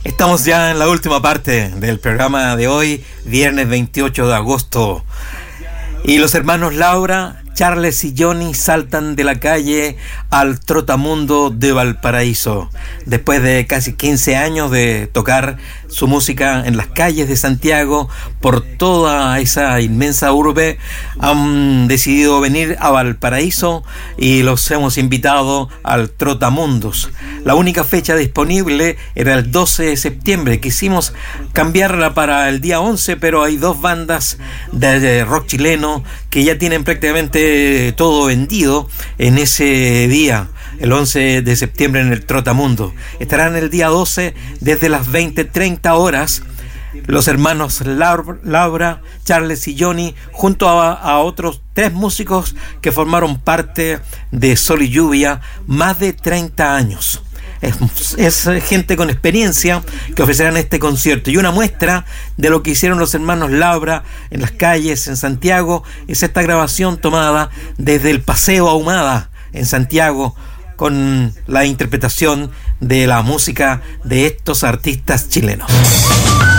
Estamos ya en la última parte del programa de hoy, viernes 28 de agosto. Y los hermanos Laura, Charles y Johnny saltan de la calle al Trotamundo de Valparaíso. Después de casi 15 años de tocar su música en las calles de Santiago, por toda esa inmensa urbe, han decidido venir a Valparaíso y los hemos invitado al Trotamundos. La única fecha disponible era el 12 de septiembre. Quisimos cambiarla para el día 11, pero hay dos bandas de rock chileno que ya tienen prácticamente todo vendido en ese día, el 11 de septiembre en el Trotamundo. Estarán el día 12 desde las 20:30 horas los hermanos Laura, Charles y Johnny, junto a otros 3 músicos que formaron parte de Sol y Lluvia más de 30 años. Es gente con experiencia que ofrecerán este concierto, y una muestra de lo que hicieron los hermanos Laura en las calles en Santiago es esta grabación tomada desde el Paseo Ahumada en Santiago, con la interpretación de la música de estos artistas chilenos.